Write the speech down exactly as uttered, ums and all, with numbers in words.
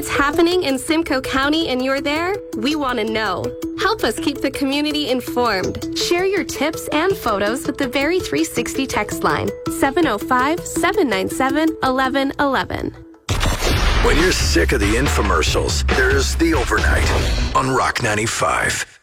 it's happening in Simcoe County and you're there, we want to know. Help us keep the community informed. Share your tips and photos with the Very three sixty text line, seven oh five, seven nine seven, one one one one. When you're sick of the infomercials, there's The Overnight on Rock ninety-five.